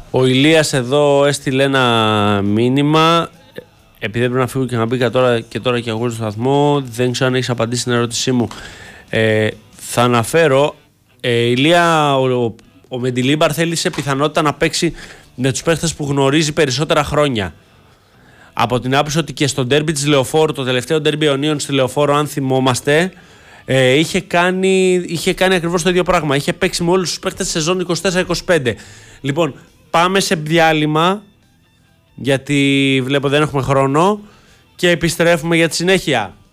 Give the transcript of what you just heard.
Ο Ηλίας εδώ έστειλε ένα μήνυμα. Επειδή έπρεπε να φύγω και να μπήκα τώρα και αγώνα στο σταθμό, δεν ξέρω αν έχεις απαντήσει στην ερώτησή μου. Θα αναφέρω, Ηλία, ο Μεντιλίμπαρ θέλει σε πιθανότητα να παίξει με τους παίχτες που γνωρίζει περισσότερα χρόνια. Από την άποψη ότι και στο ντέρμπι της Λεωφόρου, το τελευταίο ντέρμπι Ιωνίων στη Λεωφόρο, αν θυμόμαστε, είχε κάνει ακριβώς το ίδιο πράγμα. Είχε παίξει με όλους τους παίχτες στη σεζόν 24-25. Λοιπόν, πάμε σε διάλειμμα, γιατί βλέπω δεν έχουμε χρόνο, και επιστρέφουμε για τη συνέχεια.